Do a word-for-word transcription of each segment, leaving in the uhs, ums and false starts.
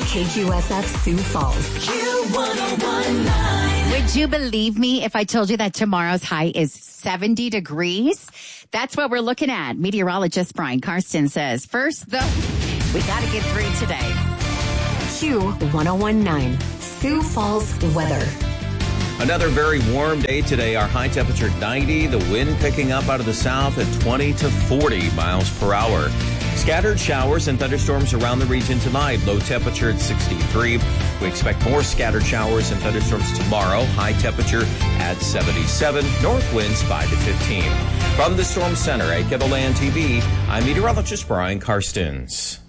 K Q S F Sioux Falls. Q one oh one point nine. Would you believe me if I told you that tomorrow's high is seventy degrees? That's what we're looking at. Meteorologist Brian Karsten says, first, though, we got to get through today. Q one oh one point nine. Sioux Falls weather. Another very warm day today. Our high temperature ninety, the wind picking up out of the south at twenty to forty miles per hour. Scattered showers and thunderstorms around the region tonight. Low temperature at sixty-three. We expect more scattered showers and thunderstorms tomorrow. High temperature at seventy-seven. North winds five to fifteen. From the Storm Center at KELOLAND T V, I'm meteorologist Brian Karstens.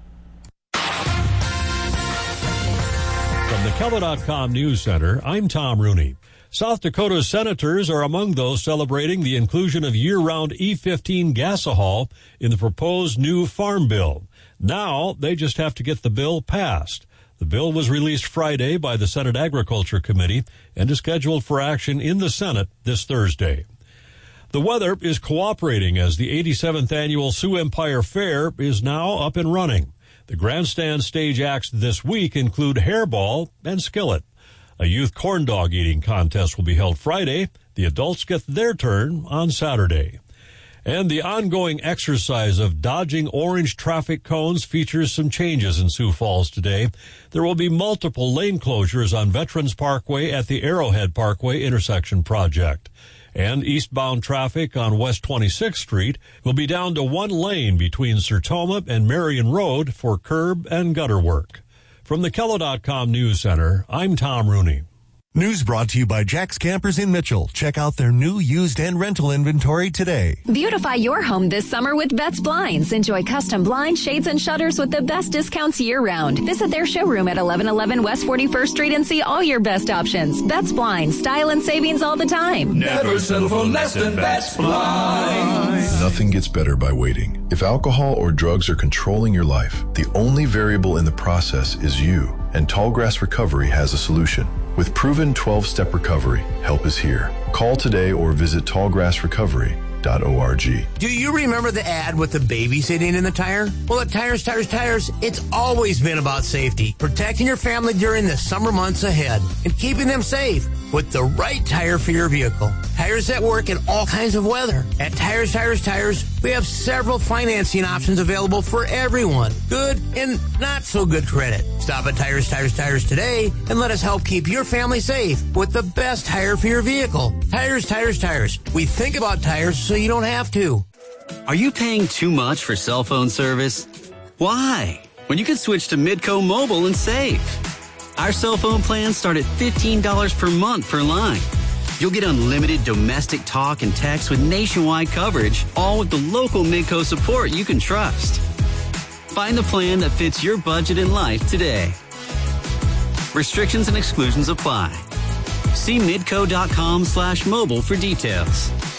From the Kelo dot com News Center, I'm Tom Rooney. South Dakota's senators are among those celebrating the inclusion of year-round E fifteen gasohol in the proposed new farm bill. Now, they just have to get the bill passed. The bill was released Friday by the Senate Agriculture Committee and is scheduled for action in the Senate this Thursday. The weather is cooperating as the eighty-seventh annual Sioux Empire Fair is now up and running. The grandstand stage acts this week include Hairball and Skillet. A youth corn dog eating contest will be held Friday. The adults get their turn on Saturday. And the ongoing exercise of dodging orange traffic cones features some changes in Sioux Falls today. There will be multiple lane closures on Veterans Parkway at the Arrowhead Parkway intersection project. And eastbound traffic on West twenty-sixth Street will be down to one lane between Sertoma and Marion Road for curb and gutter work. From the Kelo dot com News Center, I'm Tom Rooney. News brought to you by Jack's Campers in Mitchell. Check out their new, used, and rental inventory today. Beautify your home this summer with Betts Blinds. Enjoy custom blinds, shades, and shutters with the best discounts year-round. Visit their showroom at eleven eleven West forty-first Street and see all your best options. Betts Blinds, style and savings all the time. Never settle for less than Betts Blinds. Nothing gets better by waiting. If alcohol or drugs are controlling your life, the only variable in the process is you. And Tallgrass Recovery has a solution. With proven twelve-step recovery, help is here. Call today or visit tallgrass recovery dot org. Do you remember the ad with the baby sitting in the tire? Well, at Tires, Tires, Tires, it's always been about safety, protecting your family during the summer months ahead, and keeping them safe with the right tire for your vehicle. Tires that work in all kinds of weather. At Tires, Tires, Tires, we have several financing options available for everyone. Good and not so good credit. Stop at Tires, Tires, Tires today and let us help keep your family safe with the best tire for your vehicle. Tires, Tires, Tires. We think about tires so you don't have to. Are you paying too much for cell phone service? Why? When you can switch to Midco Mobile and save. Our cell phone plans start at fifteen dollars per month per line. You'll get unlimited domestic talk and text with nationwide coverage, all with the local Midco support you can trust. Find the plan that fits your budget and life today. Restrictions and exclusions apply. See midco dot com slash mobile for details.